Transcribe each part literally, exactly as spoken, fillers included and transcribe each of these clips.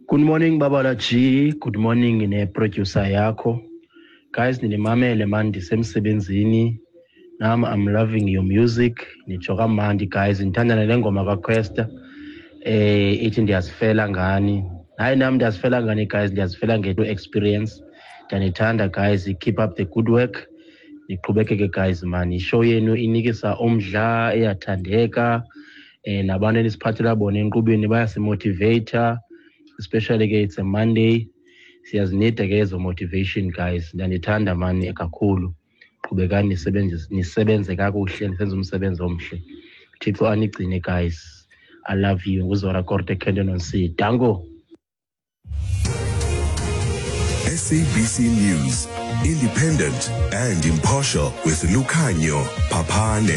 Good morning Babala G, good morning ne-producer yakho. Guys nilimamele man ndisemsebenzini. Nami I'm loving your music. Nitsho kamandi guys, ngithanda nale ngoma kaQuesta. Eh ithi ndiyazifela ngani. Hayi nami ndiyazifela ngani guys, ndiyazifela ngeto experience. Ndanithanda guys, keep up the good work. Niqhubekeke guys man, ishow yenu inikisa umdla eyathandeka. Eh nabantu enisiphathela bona enqubeni bayasimotivator. Especially ke it's a Monday, siyazinida ke ezo motivation guys. Ndanithanda mani kakhulu. Qhubekani nisebenze nisebenze kakuhle, nisenze umsebenzi omhle. Thixo anigcine guys. I love you. Nguzora Korte Kendon on C. Dango. S A B C News, independent and impartial with Lukhanyo Papane.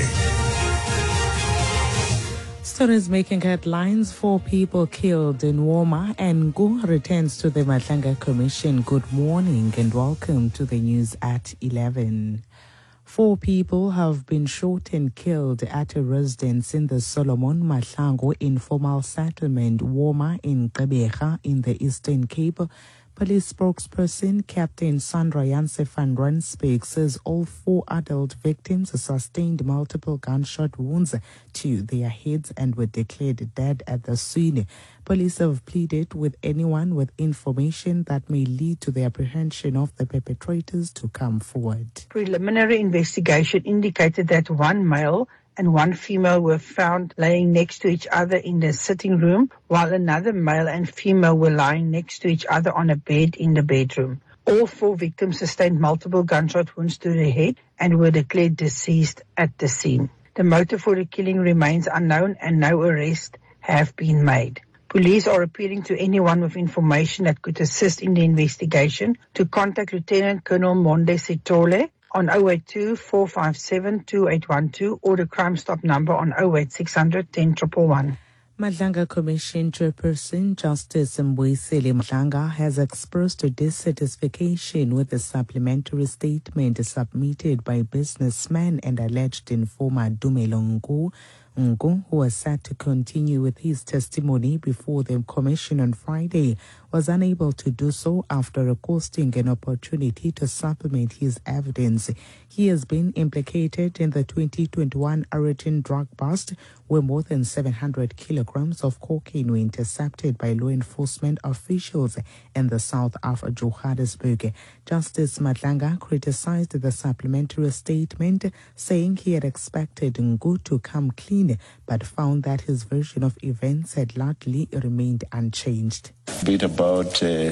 Stories making headlines. Four people killed in Woma, and Ngu returns to the Matlanga Commission. Good morning and welcome to the news at eleven. Four people have been shot and killed at a residence in the Solomon Mahlangu informal settlement, Woma in Gqeberha in the Eastern Cape. Police spokesperson Captain Sandra Janse van Rensburg says all four adult victims sustained multiple gunshot wounds to their heads and were declared dead at the scene. Police have pleaded with anyone with information that may lead to the apprehension of the perpetrators to come forward. Preliminary investigation indicated that one male and one female were found laying next to each other in the sitting room, while another male and female were lying next to each other on a bed in the bedroom. All four victims sustained multiple gunshot wounds to the head and were declared deceased at the scene. The motive for the killing remains unknown and no arrests have been made. Police are appealing to anyone with information that could assist in the investigation to contact Lieutenant Colonel Monde Sitole on zero eight two, four five seven, two eight one two or the Crime Stop number on zero eight six hundred, ten one one one. Madlanga Commission Chairperson Justice Mbuyiseli Madlanga has expressed dissatisfaction with the supplementary statement submitted by businessman and alleged informer Dumelo Ngu. Ngu, who was set to continue with his testimony before the commission on Friday, was unable to do so after requesting an opportunity to supplement his evidence. He has been implicated in the twenty twenty-one Origin drug bust, where more than seven hundred kilograms of cocaine were intercepted by law enforcement officials in the south of Johannesburg. Justice Madlanga criticized the supplementary statement, saying he had expected Ngu to come clean, but found that his version of events had largely remained unchanged. A bit about uh,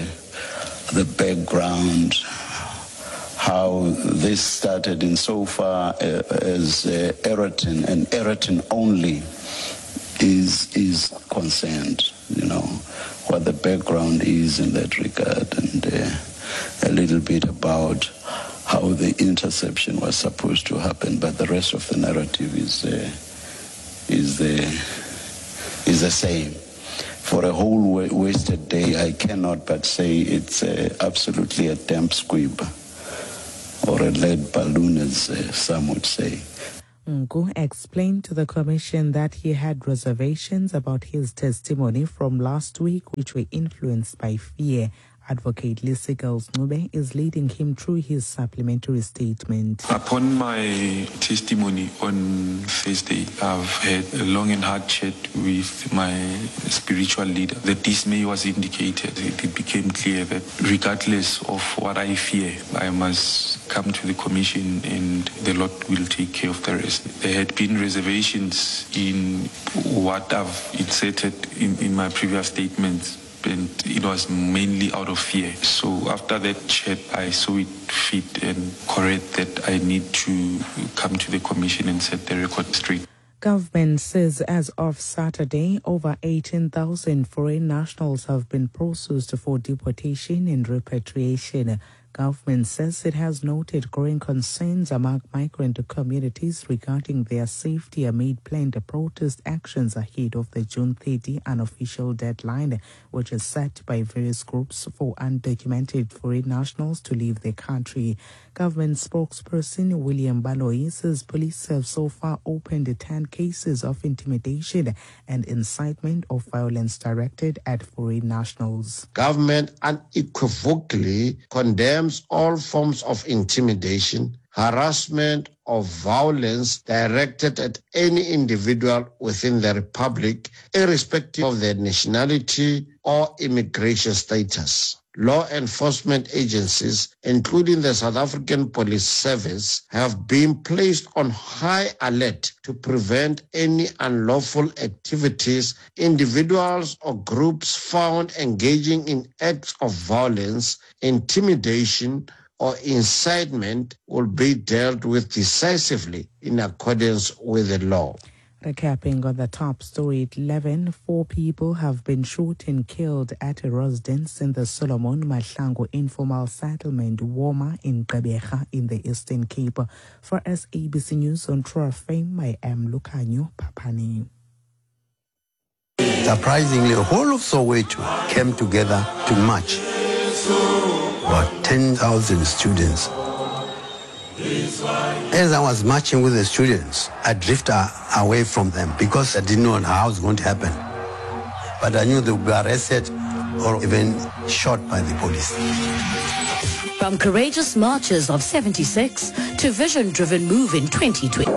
the background, how this started insofar uh, as uh, Egerton and Egerton only is is concerned, you know, what the background is in that regard, and uh, a little bit about how the interception was supposed to happen, but the rest of the narrative is uh, is the is the same. For a whole wasted day, I cannot but say it's uh, absolutely a damp squib, or a lead balloon, as uh, some would say. Ngu explained to the commission that he had reservations about his testimony from last week, which were influenced by fear. Advocate Lisigals Nube is leading him through his supplementary statement. Upon my testimony on Thursday, I've had a long and hard chat with my spiritual leader. The dismay was indicated. It became clear that regardless of what I fear, I must come to the commission and the Lord will take care of the rest. There had been reservations in what I've inserted in, in my previous statements, and it was mainly out of fear. So after that chat, I saw it fit and correct that I need to come to the commission and set the record straight. Government says as of Saturday, over eighteen thousand foreign nationals have been processed for deportation and repatriation. Government says it has noted growing concerns among migrant communities regarding their safety amid planned protest actions ahead of the June thirtieth unofficial deadline, which is set by various groups for undocumented foreign nationals to leave the country. Government spokesperson William Baloyi says police have so far opened ten cases of intimidation and incitement of violence directed at foreign nationals. Government unequivocally condemns all forms of intimidation, harassment, or violence directed at any individual within the Republic, irrespective of their nationality or immigration status. Law enforcement agencies, including the South African Police Service, have been placed on high alert to prevent any unlawful activities. Individuals or groups found engaging in acts of violence, intimidation, or incitement will be dealt with decisively in accordance with the law. Recapping on the top story at eleven, four people have been shot and killed at a residence in the Solomon Mahlangu informal settlement, Woma in Gqeberha in the Eastern Cape. For S A B C News on True F M, I am Lukanyo Papani. Surprisingly, the whole of Soweto came together to march. About ten thousand students. As I was marching with the students, I drifted away from them because I didn't know how it was going to happen. But I knew they would be arrested or even shot by the police. From courageous marches of seventy-six to vision-driven move in twenty twenty.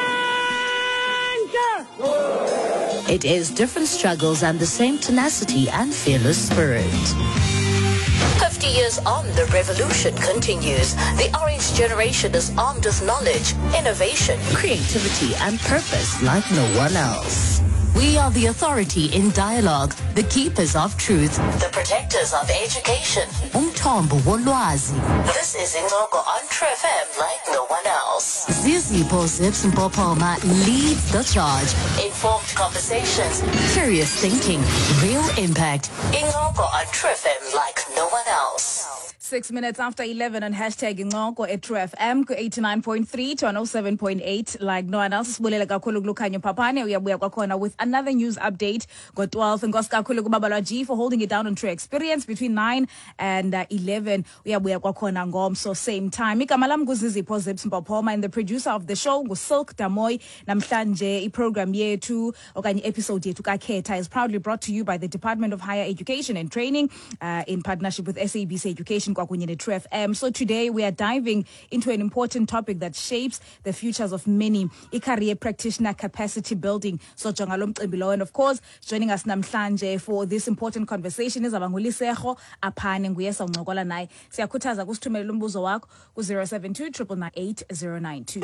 It is different struggles and the same tenacity and fearless spirit. fifty years on, the revolution continues. The Orange generation is armed with knowledge, innovation, creativity, and purpose like no one else. We are the authority in dialogue, the keepers of truth, the protectors of education. Umthombo wolwazi. This is Ingoko on True F M like no one else. Zizipho Zips Mpopoma leads the charge. Informed conversations, curious thinking, real impact. Ingoko on True F M like no one else. Six minutes after eleven on hashtag Ingoko at True F M, eighty-nine point three to one oh seven point eight. Like no one else, Sibulela kakhulu Lukanyo Papane. Uyabuya kwakhona with another news update. Got twelve. Nkosi kakhulu kuBaba G for holding it down on True Experience between nine and uh, eleven. Uyabuya kwakhona ngomso same time. Igama lam nguZizipho Zips Mpopoma, and the producer of the show nguSilk Damoy. Namhlanje iprogram yethu okanye episode yethu kaKhetha is proudly brought to you by the Department of Higher Education and Training uh, in partnership with S A B C Education. True F M. So today we are diving into an important topic that shapes the futures of many, career practitioner capacity building. So Jongalom Below, and of course joining us namhlanje for this important conversation is Abanguliseho Apane Nguyesa Ngokola Nai. Siyakhuthaza kusithumela umbuzo wakho ku zero seven two nine nine eight zero nine two.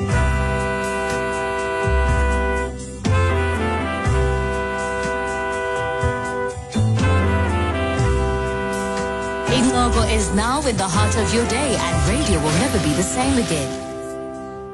Ingoko is now in the heart of your day, and radio will never be the same again.